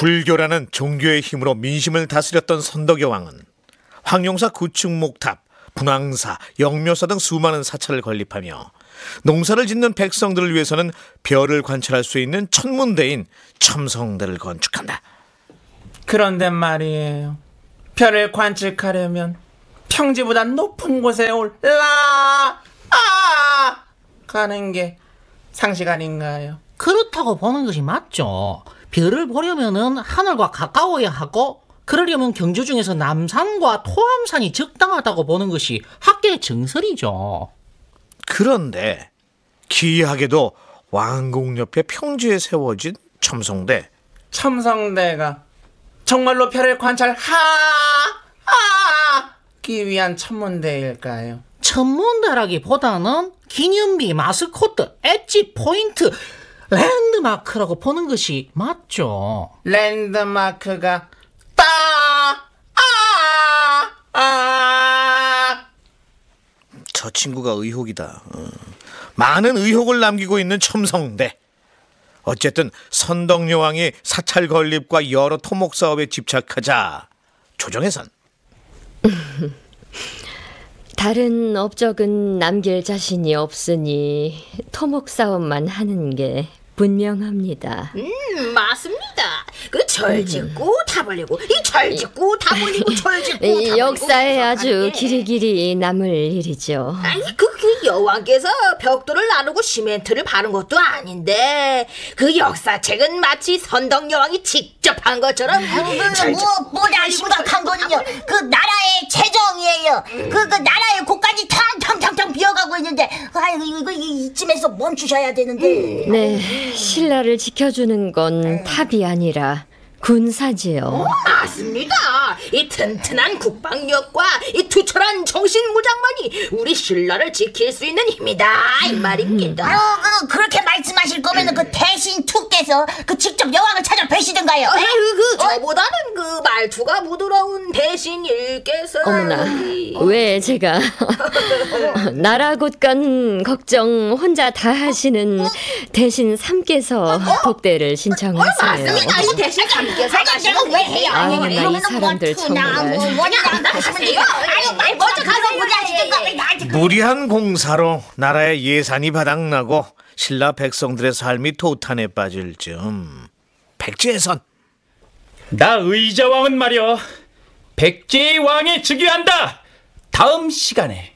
불교라는 종교의 힘으로 민심을 다스렸던 선덕여 왕은 황룡사 구축목탑, 분황사, 영묘사 등 수많은 사찰을 건립하며 농사를 짓는 백성들을 위해서는 별을 관찰할 수 있는 천문대인 첨성대를 건축한다. 그런데 말이에요, 별을 관측하려면 평지보다 높은 곳에 가는 게 상식 아닌가요? 그렇다고 보는 것이 맞죠. 별을 보려면은 하늘과 가까워야 하고, 그러려면 경주 중에서 남산과 토암산이 적당하다고 보는 것이 학계의 정설이죠. 그런데 기이하게도 왕궁 옆에 평지에 세워진 첨성대, 첨성대가 정말로 별을 관찰하기 위한 천문대일까요? 천문대라기보다는 기념비, 마스코트, 엣지 포인트, 랜드마크라고 보는 것이 맞죠. 랜드마크가 저 친구가 의혹이다. 많은 의혹을 남기고 있는 첨성대. 어쨌든 선덕여왕이 사찰 건립과 여러 토목 사업에 집착하자 조정에선 다른 업적은 남길 자신이 없으니 토목 사업만 하는 게 분명합니다. 맞습니다. 그 절 짓고 다 벌리고, 이 절 짓고 다 벌리고, 절 짓고 다 벌리고. 역사에 아주 길이길이 남을 일이죠. 아니, 그 여왕께서 벽돌을 나르고 시멘트를 바른 것도 아닌데, 그 역사책은 마치 선덕 여왕이 직접 한 것처럼. 뭐라 심각한 거는요, 그 나라의 재정이에요. 그 나라의 곳까지 텅텅텅텅 비어가고 있는데, 아이고 이거 이쯤에서 멈추셔야 되는데. 네, 신라를 지켜주는 건 탑이 아니라 군사지요. 맞습니다. 이 튼튼한 국방력과 이 투철한 정신무장만이 우리 신라를 지킬 수 있는 힘이다, 이 말입니다. 그렇게 말씀하실 거면은 그 대신 투께서 그 직접 여왕을 찾아뵈시든가요. 저보다는 그 말투가 부드러운 대신일께서. 어머나, 왜 제가 나라 곳간 걱정 혼자 다 하시는 대신 삼께서 독대를 신청하세요. 맞습니다. 이 대신 삼께서 가시면 왜 해요? 아유, 나이 사람들 정말. 먼저 가서 무리하시든가. 무리한 공사로 나라의 예산이 바닥나고 신라 백성들의 삶이 도탄에 빠질 즈음 백제에선 나 의자왕은 말이여 백제의 왕에 즉위한다. 다음 시간에